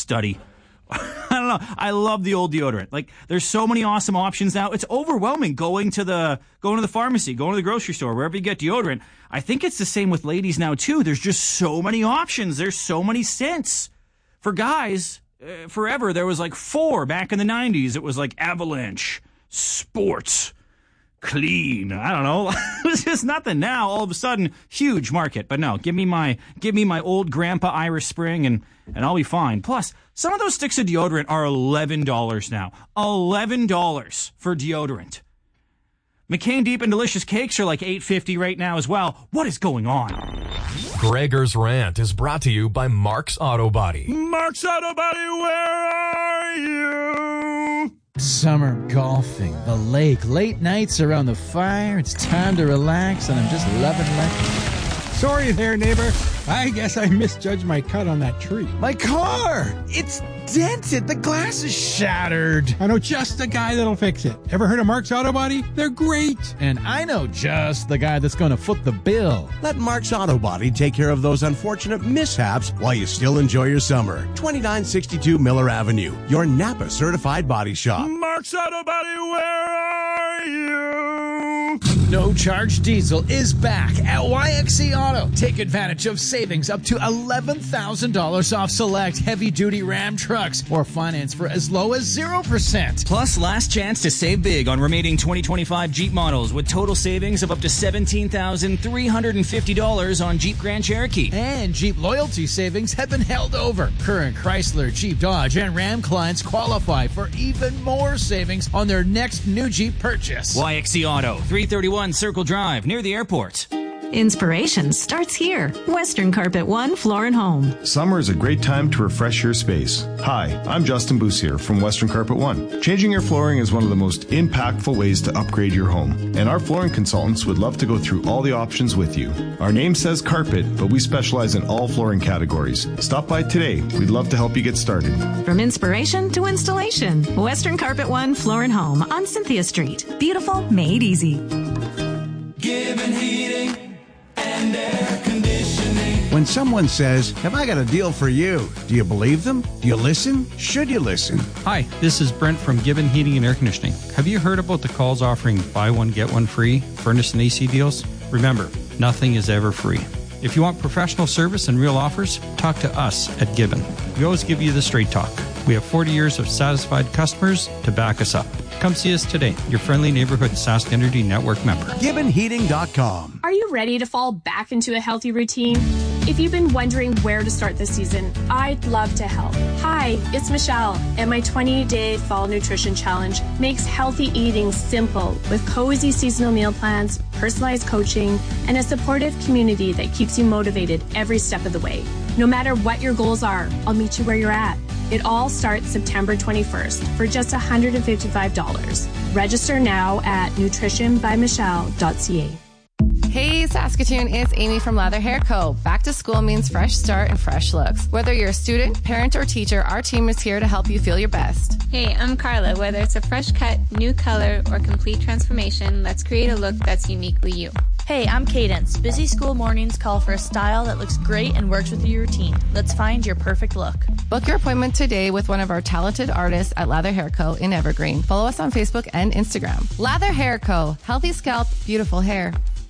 study. I don't know. I love the old deodorant. Like, there's so many awesome options now. It's overwhelming going to the pharmacy, going to the grocery store, wherever you get deodorant. I think it's the same with ladies now, too. There's just so many options. There's so many scents. For guys, forever, there was like 4 back in the 90s. It was like Avalanche, Sports, Clean. I don't know. It was just nothing. Now, all of a sudden, huge market. But no, give me my old grandpa Irish Spring and I'll be fine. Plus, some of those sticks of deodorant are $11 now. $11 for deodorant. McCain Deep and Delicious Cakes are like $8.50 right now as well. What is going on? Gregor's Rant is brought to you by Mark's Auto Body. Mark's Auto Body, where are you? Summer golfing, the lake, late nights around the fire. It's time to relax, and I'm just loving life. Sorry there, neighbor. I guess I misjudged my cut on that tree. My car! It's dented. The glass is shattered. I know just the guy that'll fix it. Ever heard of Mark's Auto Body? They're great. And I know just the guy that's going to foot the bill. Let Mark's Auto Body take care of those unfortunate mishaps while you still enjoy your summer. 2962 Miller Avenue, your Napa certified body shop. Mark's Auto Body, where are you? No Charge Diesel is back at YXC Auto. Take advantage of savings up to $11,000 off select heavy-duty Ram trucks or finance for as low as 0%. Plus, last chance to save big on remaining 2025 Jeep models with total savings of up to $17,350 on Jeep Grand Cherokee. And Jeep loyalty savings have been held over. Current Chrysler, Jeep, Dodge, and Ram clients qualify for even more savings on their next new Jeep purchase. YXC Auto, 331 Circle Drive, near the airport. Inspiration starts here. Western Carpet One Floor and Home. Summer is a great time to refresh your space. Hi, I'm Justin Boussier from Western Carpet One. Changing your flooring is one of the most impactful ways to upgrade your home, and our flooring consultants would love to go through all the options with you. Our name says carpet, but we specialize in all flooring categories. Stop by today. We'd love to help you get started. From inspiration to installation, Western Carpet One Floor and Home on Cynthia Street. Beautiful, made easy. Gibbon Heating and Air Conditioning. When someone says, "Have I got a deal for you?" do you believe them? Do you listen? Should you listen? Hi, this is Brent from Gibbon Heating and Air Conditioning. Have you heard about the calls offering buy one, get one free furnace and AC deals? Remember, nothing is ever free. If you want professional service and real offers, talk to us at Gibbon. We always give you the straight talk. We have 40 years of satisfied customers to back us up. Come see us today, your friendly neighborhood Sask Energy Network member. GibbonHeating.com. Are you ready to fall back into a healthy routine? If you've been wondering where to start this season, I'd love to help. Hi, it's Michelle, and my 20-day Fall Nutrition Challenge makes healthy eating simple with cozy seasonal meal plans, personalized coaching, and a supportive community that keeps you motivated every step of the way. No matter what your goals are, I'll meet you where you're at. It all starts September 21st for just $155. Register now at nutritionbymichelle.ca. Hey Saskatoon, it's Amy from Lather Hair Co. Back to school means fresh start and fresh looks. Whether you're a student, parent, or teacher, our team is here to help you feel your best. Hey, I'm Carla. Whether it's a fresh cut, new color, or complete transformation, let's create a look that's uniquely you. Hey, I'm Cadence. Busy school mornings call for a style that looks great and works with your routine. Let's find your perfect look. Book your appointment today with one of our talented artists at Lather Hair Co. in Evergreen. Follow us on Facebook and Instagram. Lather Hair Co. Healthy scalp, beautiful hair.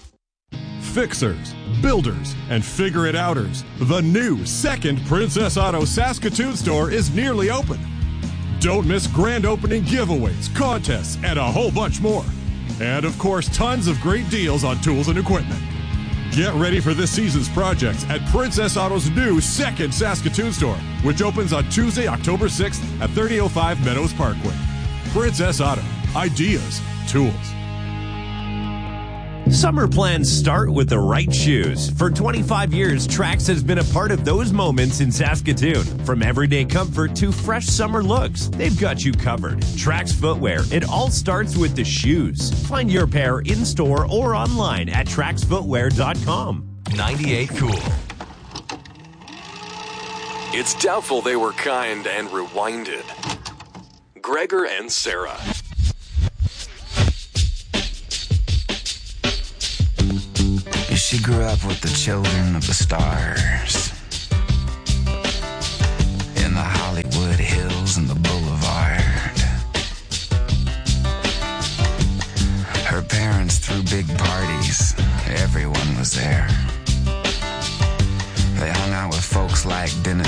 Fixers, builders, and figure-it-outers. The new second Princess Auto Saskatoon store is nearly open. Don't miss grand opening giveaways, contests, and a whole bunch more. And of course, tons of great deals on tools and equipment. Get ready for this season's projects at Princess Auto's new second Saskatoon store, which opens on Tuesday, October 6th at 3005 Meadows Parkway. Princess Auto. Ideas. Tools. Summer plans start with the right shoes. For 25 years, Trax has been a part of those moments in Saskatoon. From everyday comfort to fresh summer looks, they've got you covered. Trax Footwear, it all starts with the shoes. Find your pair in-store or online at traxfootwear.com. 98 Cool. It's doubtful they were kind and rewinded. Gregor and Sarah. She grew up with the children of the stars in the Hollywood girls in the boulevard. Her parents threw big parties. Everyone was there. They hung out with folks like Dennis